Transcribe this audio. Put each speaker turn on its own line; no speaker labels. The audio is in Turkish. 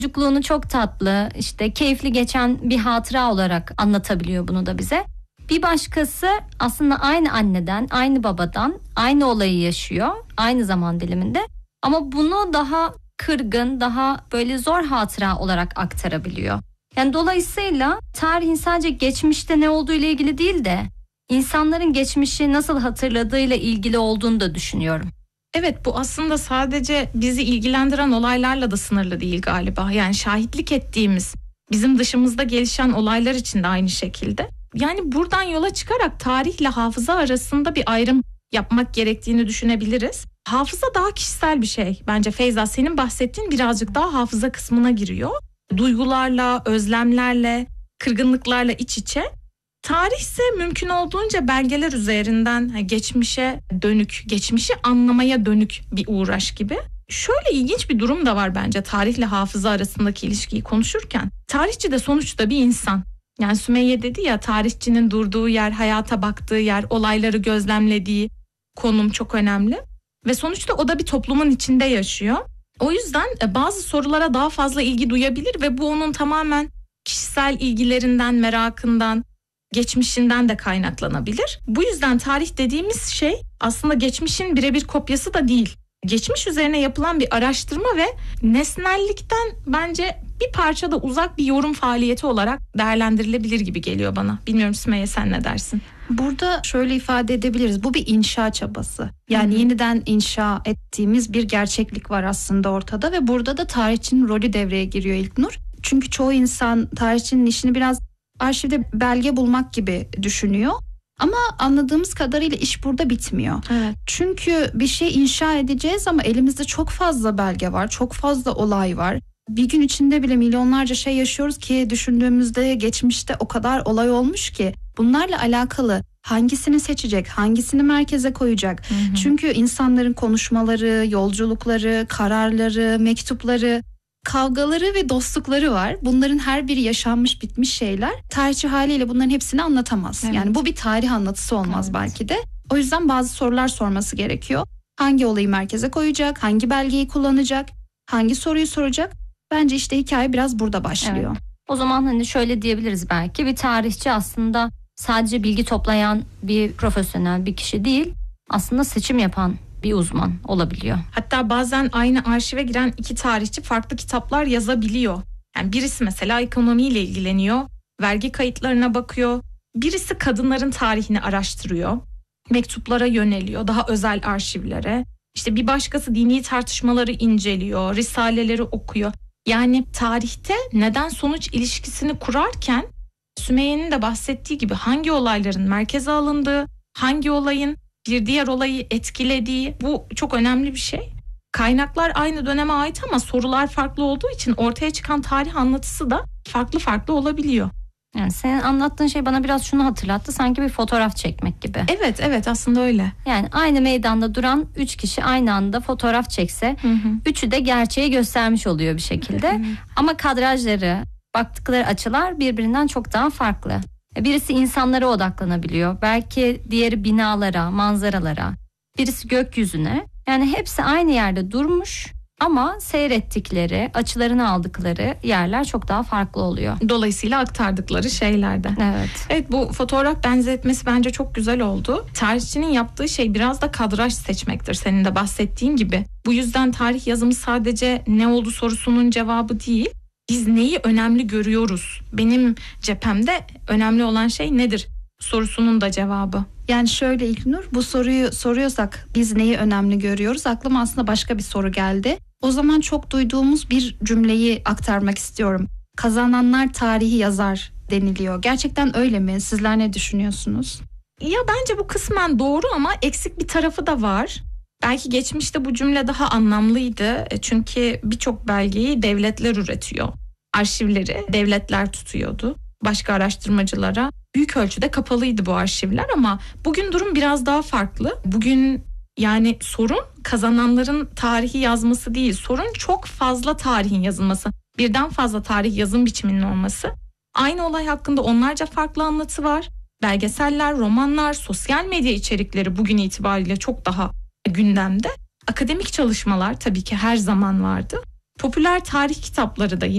Çocukluğunu çok tatlı, işte keyifli geçen bir hatıra olarak anlatabiliyor bunu da bize. Bir başkası aslında aynı anneden, aynı babadan aynı olayı yaşıyor, aynı zaman diliminde. Ama bunu daha kırgın, daha böyle zor hatıra olarak aktarabiliyor. Yani dolayısıyla tarihin sadece geçmişte ne olduğu ile ilgili değil de insanların geçmişi nasıl hatırladığıyla ilgili olduğunu da düşünüyorum.
Evet, bu aslında sadece bizi ilgilendiren olaylarla da sınırlı değil galiba. Yani şahitlik ettiğimiz, bizim dışımızda gelişen olaylar için de aynı şekilde. Yani buradan yola çıkarak tarihle hafıza arasında bir ayrım yapmak gerektiğini düşünebiliriz. Hafıza daha kişisel bir şey. Bence Feyza, senin bahsettiğin birazcık daha hafıza kısmına giriyor. Duygularla, özlemlerle, kırgınlıklarla iç içe. Tarih ise mümkün olduğunca belgeler üzerinden geçmişe dönük, geçmişi anlamaya dönük bir uğraş gibi. Şöyle ilginç bir durum da var bence tarihle hafıza arasındaki ilişkiyi konuşurken. Tarihçi de sonuçta bir insan. Yani Sümeyye dedi ya, tarihçinin durduğu yer, hayata baktığı yer, olayları gözlemlediği konum çok önemli. Ve sonuçta o da bir toplumun içinde yaşıyor. O yüzden bazı sorulara daha fazla ilgi duyabilir ve bu onun tamamen kişisel ilgilerinden, merakından, geçmişinden de kaynaklanabilir. Bu yüzden tarih dediğimiz şey aslında geçmişin birebir kopyası da değil. Geçmiş üzerine yapılan bir araştırma ve nesnellikten bence bir parça da uzak bir yorum faaliyeti olarak değerlendirilebilir gibi geliyor bana. Bilmiyorum Sümeyye, sen ne dersin?
Burada şöyle ifade edebiliriz. Bu bir inşa çabası. Yani yeniden inşa ettiğimiz bir gerçeklik var aslında ortada ve burada da tarihçinin rolü devreye giriyor İlknur. Çünkü çoğu insan tarihçinin işini biraz arşivde belge bulmak gibi düşünüyor. Ama anladığımız kadarıyla iş burada bitmiyor.
Evet.
Çünkü bir şey inşa edeceğiz ama elimizde çok fazla belge var, çok fazla olay var. Bir gün içinde bile milyonlarca şey yaşıyoruz ki düşündüğümüzde geçmişte o kadar olay olmuş ki bunlarla alakalı hangisini seçecek, hangisini merkeze koyacak? Çünkü insanların konuşmaları, yolculukları, kararları, mektupları, kavgaları ve dostlukları var. Bunların her biri yaşanmış bitmiş şeyler. Tarihçi haliyle bunların hepsini anlatamaz.
Evet.
Yani bu bir tarih anlatısı olmaz
Evet.
belki de. O yüzden bazı sorular sorması gerekiyor. Hangi olayı merkeze koyacak? Hangi belgeyi kullanacak? Hangi soruyu soracak? Bence işte hikaye biraz burada başlıyor.
Evet. O zaman hani şöyle diyebiliriz belki, bir tarihçi aslında sadece bilgi toplayan bir profesyonel bir kişi değil, aslında seçim yapan bir uzman olabiliyor.
Hatta bazen aynı arşive giren iki tarihçi farklı kitaplar yazabiliyor. Yani birisi mesela ekonomiyle ilgileniyor, vergi kayıtlarına bakıyor. Birisi kadınların tarihini araştırıyor, mektuplara yöneliyor, daha özel arşivlere. İşte bir başkası dini tartışmaları inceliyor, risaleleri okuyor. Yani tarihte neden sonuç ilişkisini kurarken Sümeyye'nin de bahsettiği gibi hangi olayların merkeze alındığı, hangi olayın bir diğer olayı etkilediği, bu çok önemli bir şey. Kaynaklar aynı döneme ait ama sorular farklı olduğu için ortaya çıkan tarih anlatısı da farklı farklı olabiliyor.
Yani senin anlattığın şey bana biraz şunu hatırlattı, sanki bir fotoğraf çekmek gibi.
Evet aslında öyle.
Yani aynı meydanda duran 3 kişi aynı anda fotoğraf çekse, üçü de gerçeği göstermiş oluyor bir şekilde. Ama kadrajları, baktıkları açılar birbirinden çok daha farklı. Birisi insanlara odaklanabiliyor. Belki diğeri binalara, manzaralara. Birisi gökyüzüne. Yani hepsi aynı yerde durmuş ama seyrettikleri, açılarını aldıkları yerler çok daha farklı oluyor.
Dolayısıyla aktardıkları şeylerde. Evet, bu fotoğraf benzetmesi bence çok güzel oldu. Tarihçinin yaptığı şey biraz da kadraj seçmektir, senin de bahsettiğin gibi. Bu yüzden tarih yazımı sadece ne oldu sorusunun cevabı değil. Biz neyi önemli görüyoruz? Benim cephemde önemli olan şey nedir sorusunun da cevabı.
Yani şöyle İlknur, bu soruyu soruyorsak biz neyi önemli görüyoruz? Aklıma aslında başka bir soru geldi. O zaman çok duyduğumuz bir cümleyi aktarmak istiyorum. Kazananlar tarihi yazar deniliyor. Gerçekten öyle mi? Sizler ne düşünüyorsunuz?
Ya bence bu kısmen doğru ama eksik bir tarafı da var. Belki geçmişte bu cümle daha anlamlıydı. Çünkü birçok belgeyi devletler üretiyor. Arşivleri devletler tutuyordu. Başka araştırmacılara büyük ölçüde kapalıydı bu arşivler ama bugün durum biraz daha farklı. Bugün yani sorun kazananların tarihi yazması değil. Sorun çok fazla tarihin yazılması. Birden fazla tarih yazım biçiminin olması. Aynı olay hakkında onlarca farklı anlatı var. Belgeseller, romanlar, sosyal medya içerikleri bugün itibariyle çok daha gündemde. Akademik çalışmalar tabii ki her zaman vardı. Popüler tarih kitapları da yine